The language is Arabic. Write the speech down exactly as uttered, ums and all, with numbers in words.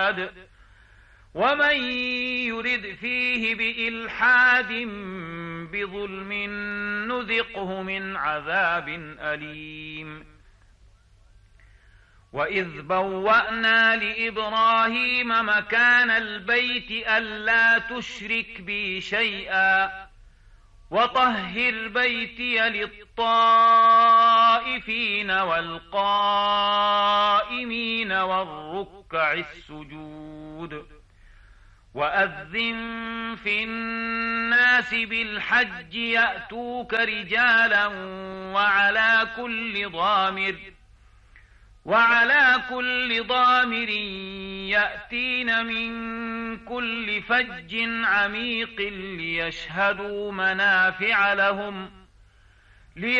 العباد ومن يرد فيه بإلحاد بظلم نذقه من عذاب أليم وإذ بوأنا لإبراهيم مكان البيت ألا تشرك بي شيئا وطهر بيتي للطائفين والقائمين والركع السجود وأذن في الناس بالحج يأتوك رجالا وعلى كل ضامر وعلى كل ضامر يأتين من كل فج عميق ليشهدوا منافع لهم